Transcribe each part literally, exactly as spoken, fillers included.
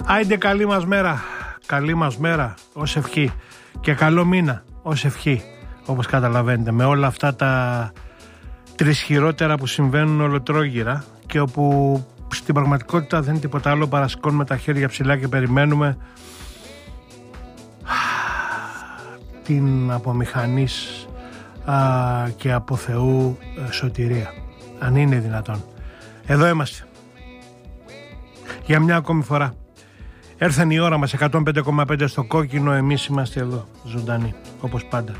Άιντε καλή μας μέρα, καλή μας μέρα ως ευχή και καλό μήνα ως ευχή, όπως καταλαβαίνετε, με όλα αυτά τα τρισχυρότερα που συμβαίνουν ολοτρόγυρα και όπου στην πραγματικότητα δεν είναι τίποτα άλλο παρά σηκώνουμε τα χέρια ψηλά και περιμένουμε την από μηχανής α, και από Θεού ε, σωτηρία, αν είναι δυνατόν. Εδώ είμαστε για μια ακόμη φορά. Έρθαν η ώρα μας, εκατόν πέντε κόμμα πέντε στο κόκκινο, εμείς είμαστε εδώ ζωντανοί όπως πάντα.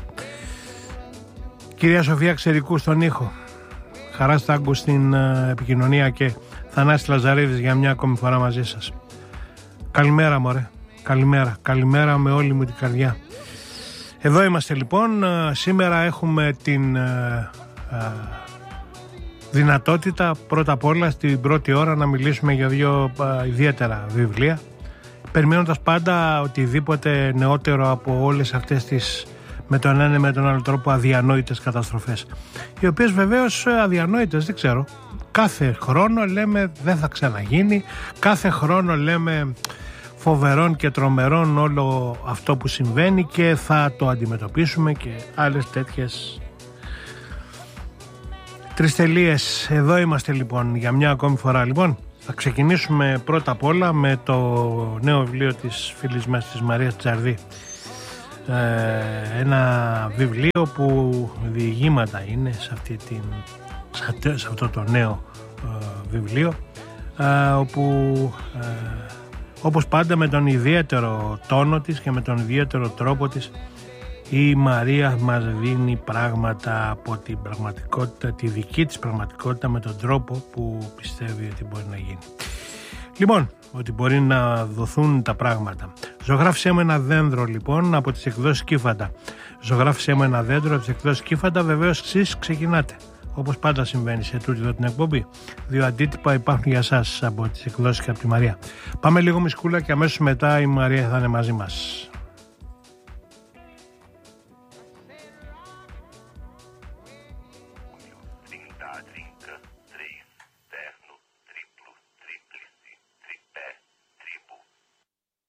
Κυρία Σοφία Ξερικού στον ήχο, Χαράς Τάγκου στην uh, επικοινωνία και Θανάσης Λαζαρίδης για μια ακόμη φορά μαζί σας. Καλημέρα μωρέ, καλημέρα, καλημέρα με όλη μου την καρδιά. Εδώ είμαστε λοιπόν, uh, σήμερα έχουμε την uh, uh, δυνατότητα πρώτα απ' όλα στην πρώτη ώρα να μιλήσουμε για δύο uh, ιδιαίτερα βιβλία, περιμένοντας πάντα οτιδήποτε νεότερο από όλες αυτές τις με τον ένα με τον άλλο τρόπο αδιανόητες καταστροφές, οι οποίες βεβαίως αδιανόητες δεν ξέρω, κάθε χρόνο λέμε δεν θα ξαναγίνει, κάθε χρόνο λέμε φοβερόν και τρομερόν όλο αυτό που συμβαίνει και θα το αντιμετωπίσουμε και άλλες τέτοιες τρεις τελείες. Εδώ είμαστε λοιπόν για μια ακόμη φορά. Λοιπόν, θα ξεκινήσουμε πρώτα απ' όλα με το νέο βιβλίο της φίλης μας της Μαρίας Τζαρδί. Ε, ένα βιβλίο που διηγήματα είναι σε, αυτή την, σε αυτό το νέο ε, βιβλίο, ε, όπου ε, όπως πάντα με τον ιδιαίτερο τόνο της και με τον ιδιαίτερο τρόπο της η Μαρία μας δίνει πράγματα από την πραγματικότητα, τη δική της πραγματικότητα, με τον τρόπο που πιστεύει ότι μπορεί να γίνει. Λοιπόν, ότι μπορεί να δοθούν τα πράγματα. Ζωγράφησέ μου ένα δέντρο λοιπόν από τις εκδόσεις Κύφαντα. Ζωγράφησέ μου ένα δέντρο από τις εκδόσεις Κύφαντα. Βεβαίως εσείς ξεκινάτε, όπως πάντα συμβαίνει σε τούτη εδώ την εκπομπή. Δύο αντίτυπα υπάρχουν για εσάς από τις εκδόσεις και από τη Μαρία. Πάμε λίγο μισκούλα και αμέσως μετά η Μαρία θα είναι μαζί μας.